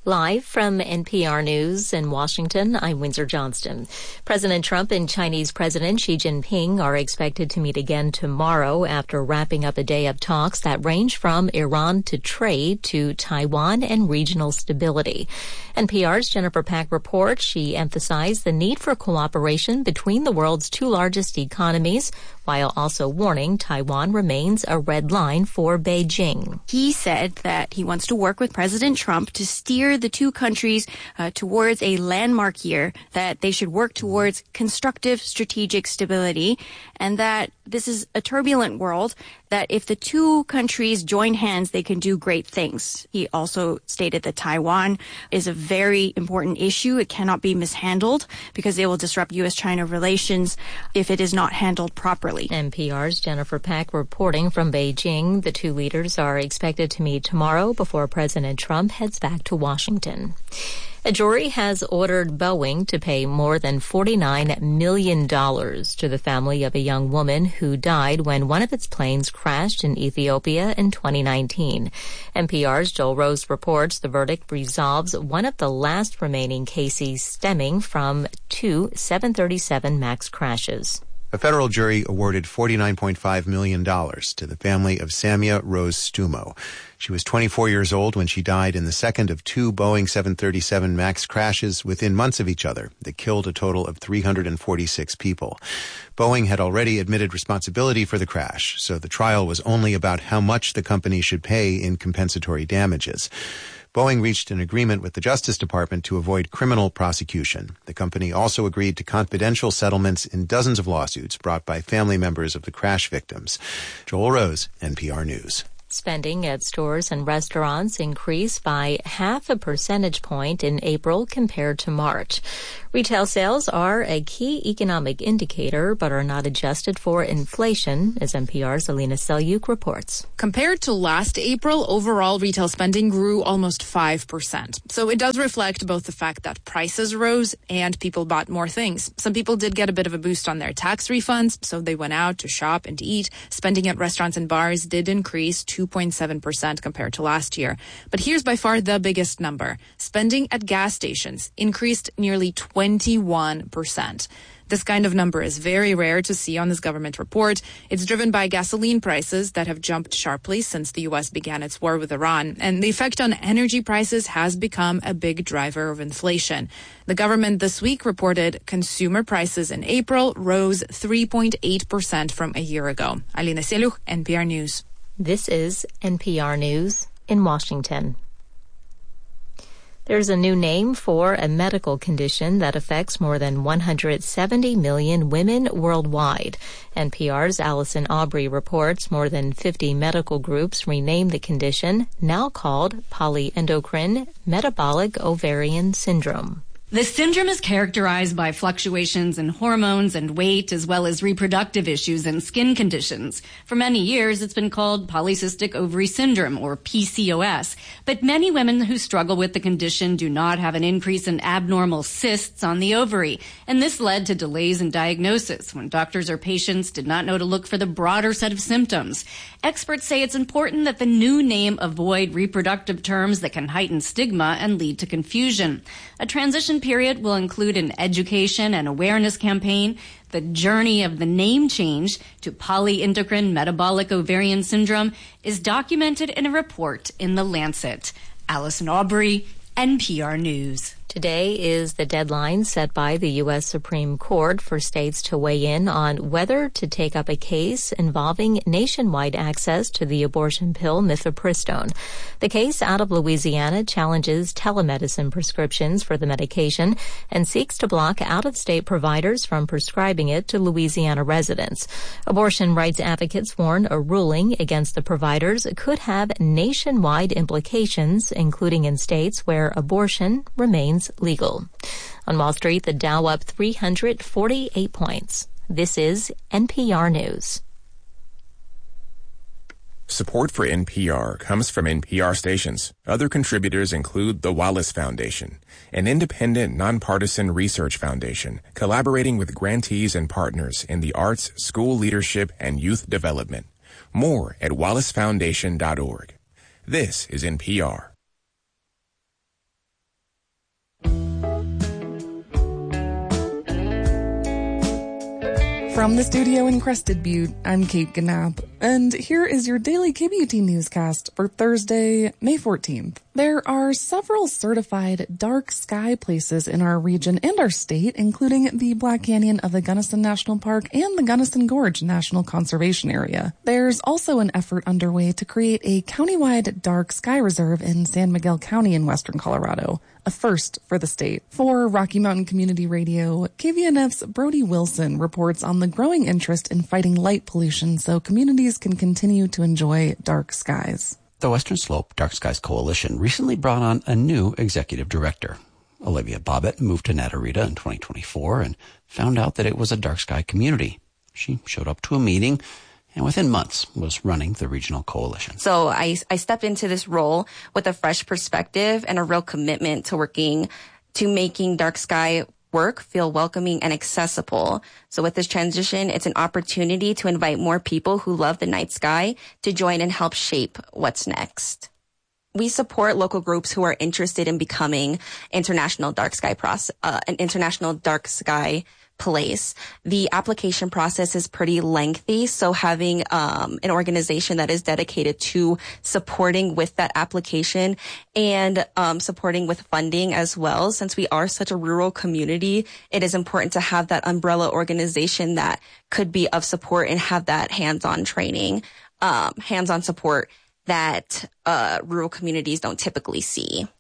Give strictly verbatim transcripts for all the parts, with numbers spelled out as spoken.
Live from N P R News in Washington, I'm Windsor Johnston. President Trump and Chinese President Xi Jinping are expected to meet again tomorrow after wrapping up a day of talks that range from Iran to trade to Taiwan and regional stability. N P R's Jennifer Pack reports she emphasized the need for cooperation between the world's two largest economies, while also warning Taiwan remains a red line for Beijing. He said that he wants to work with President Trump to steer the two countries uh, towards a landmark year, that they should work towards constructive strategic stability, and that this is a turbulent world, that if the two countries join hands, they can do great things. He also stated that Taiwan is a very important issue. It cannot be mishandled because it will disrupt U S China relations if it is not handled properly. N P R's Jennifer Pack reporting from Beijing. The two leaders are expected to meet tomorrow before President Trump heads back to Washington. A jury has ordered Boeing to pay more than forty-nine million dollars to the family of a young woman who died when one of its planes crashed in Ethiopia in twenty nineteen. N P R's Joel Rose reports the verdict resolves one of the last remaining cases stemming from two seven thirty-seven MAX crashes. A federal jury awarded forty-nine point five million dollars to the family of Samia Rose Stumo. She was twenty-four years old when she died in the second of two Boeing seven thirty-seven MAX crashes within months of each other that killed a total of three hundred forty-six people. Boeing had already admitted responsibility for the crash, so the trial was only about how much the company should pay in compensatory damages. Boeing reached an agreement with the Justice Department to avoid criminal prosecution. The company also agreed to confidential settlements in dozens of lawsuits brought by family members of the crash victims. Joel Rose, N P R News. Spending at stores and restaurants increased by half a percentage point in April compared to March. Retail sales are a key economic indicator but are not adjusted for inflation, as N P R's Alina Selyuk reports. Compared to last April, overall retail spending grew almost five percent. So it does reflect both the fact that prices rose and people bought more things. Some people did get a bit of a boost on their tax refunds, so they went out to shop and to eat. Spending at restaurants and bars did increase two point seven percent compared to last year. But here's by far the biggest number. Spending at gas stations increased nearly twenty-one percent. This kind of number is very rare to see on this government report. It's driven by gasoline prices that have jumped sharply since the U S began its war with Iran. And the effect on energy prices has become a big driver of inflation. The government this week reported consumer prices in April rose three point eight percent from a year ago. Alina Selyuk, N P R News. This is N P R News in Washington. There's a new name for a medical condition that affects more than one hundred seventy million women worldwide. N P R's Allison Aubrey reports more than fifty medical groups renamed the condition, now called polyendocrine metabolic ovarian syndrome. The syndrome is characterized by fluctuations in hormones and weight, as well as reproductive issues and skin conditions. For many years, it's been called polycystic ovary syndrome, or P C O S. But many women who struggle with the condition do not have an increase in abnormal cysts on the ovary. And this led to delays in diagnosis when doctors or patients did not know to look for the broader set of symptoms. Experts say it's important that the new name avoid reproductive terms that can heighten stigma and lead to confusion. A transition period will include an education and awareness campaign. The journey of the name change to polyendocrine metabolic ovarian syndrome is documented in a report in The Lancet. Allison Aubrey, N P R News. Today is the deadline set by the U S Supreme Court for states to weigh in on whether to take up a case involving nationwide access to the abortion pill mifepristone. The case out of Louisiana challenges telemedicine prescriptions for the medication and seeks to block out-of-state providers from prescribing it to Louisiana residents. Abortion rights advocates warn a ruling against the providers could have nationwide implications, including in states where abortion remains legal. On Wall Street, the Dow up three hundred forty-eight points. This is N P R News. Support for N P R comes from N P R stations. Other contributors include the Wallace Foundation, an independent, nonpartisan research foundation collaborating with grantees and partners in the arts, school leadership, and youth development. More at wallace foundation dot org. This is N P R. From the studio in Crested Butte, I'm Kate Gannap, and here is your daily K B U T newscast for Thursday, May fourteenth. There are several certified dark sky places in our region and our state, including the Black Canyon of the Gunnison National Park and the Gunnison Gorge National Conservation Area. There's also an effort underway to create a countywide dark sky reserve in San Miguel County in western Colorado, a first for the state. For Rocky Mountain Community Radio, K V N F's Brody Wilson reports on the growing interest in fighting light pollution so communities can continue to enjoy dark skies. The Western Slope Dark Skies Coalition recently brought on a new executive director. Olivia Bobbitt moved to Natarita in twenty twenty-four and found out that it was a dark sky community. She showed up to a meeting and within months was running the regional coalition. So I, I stepped into this role with a fresh perspective and a real commitment to working, to making dark sky work feel welcoming and accessible. So with this transition, it's an opportunity to invite more people who love the night sky to join and help shape what's next. We support local groups who are interested in becoming international dark sky process, uh, an international dark sky place. The application process is pretty lengthy, so having um, an organization that is dedicated to supporting with that application and um, supporting with funding as well, since we are such a rural community, it is important to have that umbrella organization that could be of support and have that hands-on training, um, hands-on support that uh, rural communities don't typically see.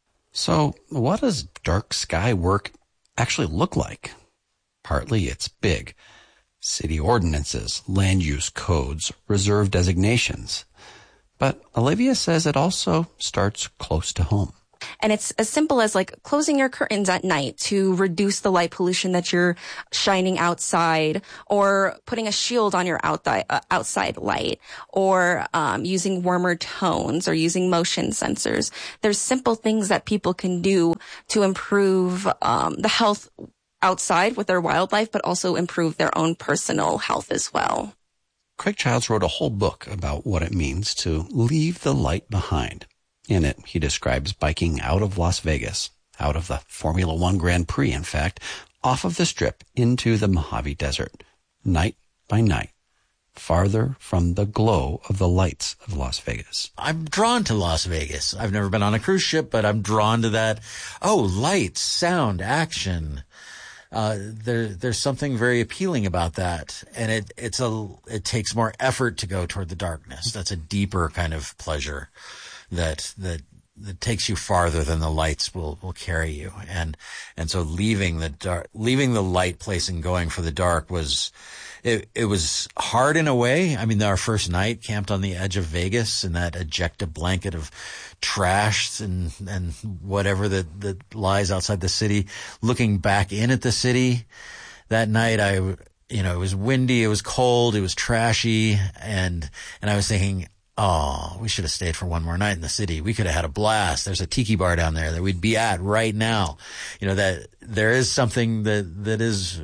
So what does dark sky work actually look like? Partly it's big. City ordinances, land use codes, reserve designations. But Olivia says it also starts close to home. And it's as simple as like closing your curtains at night to reduce the light pollution that you're shining outside, or putting a shield on your outside, uh, outside light, or um, using warmer tones, or using motion sensors. There's simple things that people can do to improve um, the health outside with their wildlife, but also improve their own personal health as well. Craig Childs wrote a whole book about what it means to leave the light behind. In it, he describes biking out of Las Vegas, out of the Formula One Grand Prix, in fact, off of the Strip into the Mojave Desert, night by night, farther from the glow of the lights of Las Vegas. I'm drawn to Las Vegas. I've never been on a cruise ship, but I'm drawn to that. Oh, lights, sound, action. Uh, there, there's something very appealing about that. And it, it's a, it takes more effort to go toward the darkness. That's a deeper kind of pleasure that, that, that takes you farther than the lights will, will carry you. And, and so leaving the dark, leaving the light place and going for the dark was, it, it was hard in a way. I mean, our first night camped on the edge of Vegas in that ejecta blanket of trash and, and whatever that, that lies outside the city. Looking back in at the city that night, I, you know, it was windy, it was cold, it was trashy. And, and I was thinking, oh, we should have stayed for one more night in the city. We could have had a blast. There's a tiki bar down there that we'd be at right now. You know, that there is something that, that is,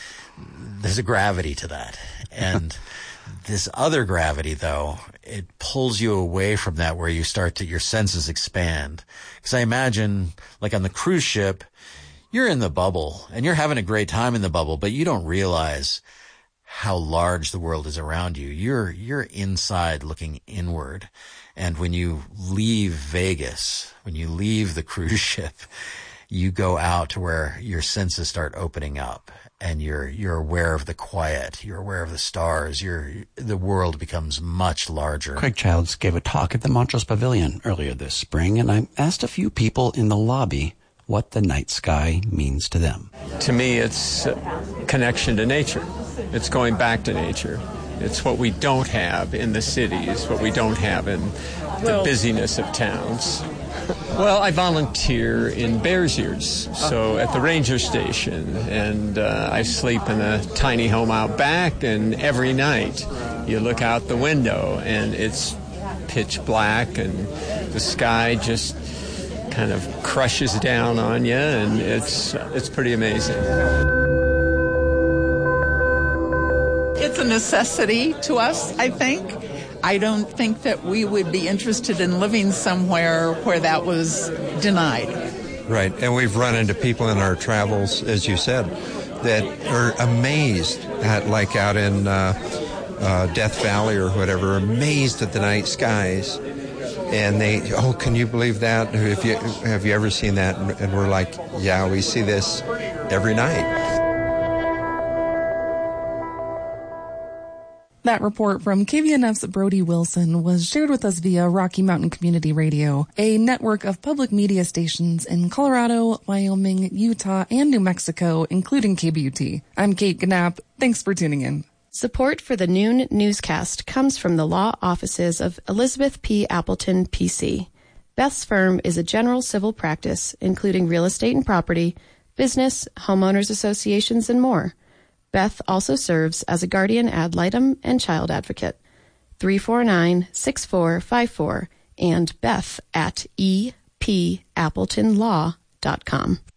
there's a gravity to that. And this other gravity, though, it pulls you away from that, where you start to, your senses expand. Because I imagine, like on the cruise ship, you're in the bubble and you're having a great time in the bubble, but you don't realize how large the world is around you. You're, you're inside looking inward. And when you leave Vegas, when you leave the cruise ship, you go out to where your senses start opening up. And you're, you're aware of the quiet. You're aware of the stars. You're, the world becomes much larger. Craig Childs gave a talk at the Montrose Pavilion earlier this spring, and I asked a few people in the lobby what the night sky means to them. To me, it's connection to nature. It's going back to nature. It's what we don't have in the cities, what we don't have in the busyness of towns. Well, I volunteer in Bears Ears, so at the ranger station, and uh, I sleep in a tiny home out back, and every night you look out the window and it's pitch black and the sky just kind of crushes down on you, and it's it's pretty amazing. It's a necessity to us, I think. I don't think that we would be interested in living somewhere where that was denied. Right, and we've run into people in our travels, as you said, that are amazed at, like out in uh, uh, Death Valley or whatever, amazed at the night skies. And they, oh, can you believe that? Have you, have you ever seen that? And, and we're like, yeah, we see this every night. That report from K V N F's Brody Wilson was shared with us via Rocky Mountain Community Radio, a network of public media stations in Colorado, Wyoming, Utah, and New Mexico, including K B U T. I'm Kate Knapp. Thanks for tuning in. Support for the Noon newscast comes from the law offices of Elizabeth P. Appleton, P C. Beth's firm is a general civil practice, including real estate and property, business, homeowners associations, and more. Beth also serves as a guardian ad litem and child advocate. three four nine, six four five four and Beth at e p appleton law dot com.